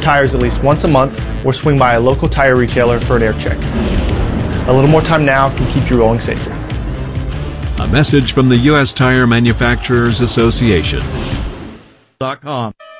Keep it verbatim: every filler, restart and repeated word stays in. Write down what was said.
tires at least once a month or swing by a local tire retailer for an air check. A little more time now can keep you rolling safer. A message from the U S Tire Manufacturers Association. dot com.